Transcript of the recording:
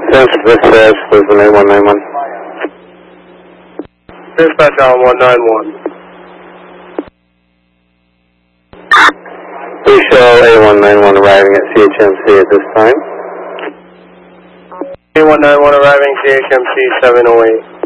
Dispatch, please, 8191. Dispatch on 191. We show A191 arriving at CHMC at this time. A191 arriving CHMC 708.